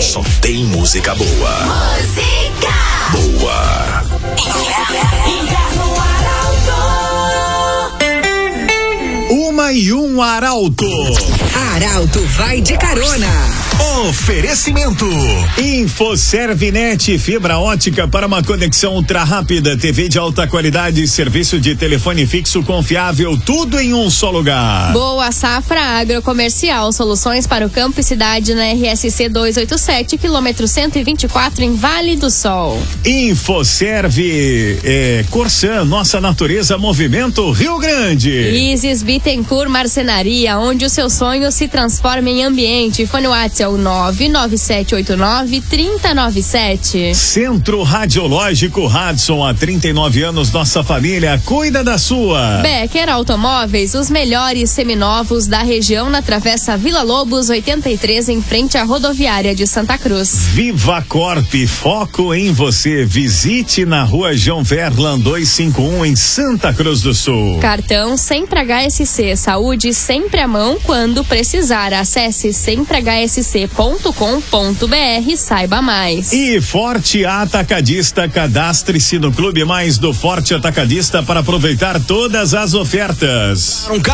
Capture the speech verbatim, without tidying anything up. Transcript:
Só tem música boa. Música boa. Inverno Arauto. Uma e um Arauto. Arauto vai de carona. Oferecimento InfoServinet, fibra ótica para uma conexão ultra rápida, T V de alta qualidade, serviço de telefone fixo confiável, tudo em um só lugar. Boa Safra Agrocomercial, soluções para o campo e cidade na R S C duzentos e oitenta e sete, quilômetro cento e vinte e quatro, em Vale do Sol. InfoServe, é, Corsan, nossa natureza, movimento Rio Grande. Isis Bittencourt Marcenaria, onde o seu sonho se transforma em ambiente. Fone WhatsApp nove nove sete oito nove, três zero nove sete. Centro Radiológico Hudson, há trinta e nove anos, nossa família cuida da sua. Becker Automóveis, os melhores seminovos da região, na Travessa Vila Lobos oitenta e três, em frente à rodoviária de Santa Cruz. Viva Corp, foco em você. Visite na rua João Verlan duzentos e cinquenta e um, em Santa Cruz do Sul. Cartão Sempre H S C, saúde sempre à mão quando precisar. Acesse sempre H S C ponto com ponto br, saiba mais. E Forte Atacadista, cadastre-se no Clube Mais do Forte Atacadista para aproveitar todas as ofertas.